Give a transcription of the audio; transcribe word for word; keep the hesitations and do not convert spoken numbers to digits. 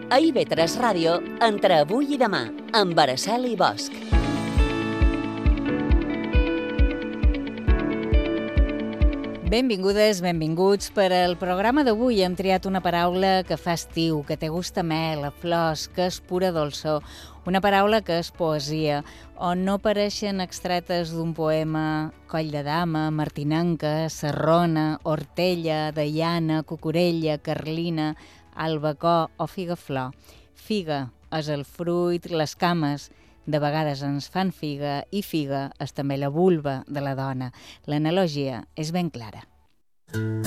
A I V tres Ràdio, entre avui i demà, amb Araceli Bosch. Benvingudes, benvinguts. Per al programa d'avui hem triat una paraula que fa estiu, que té gust a mel, a flors, que és pura dolçor. Una paraula que és poesia, on no pareixen extretes d'un poema Coll de Dama, Martinenca, Serrona, Hortella, Deiana, Cucurella, Carlina, Albacó o Figaflor. Figa és el fruit, les cames de vegades ens fan figa, i figa és també la vulva de la dona. L'analogia és ben clara.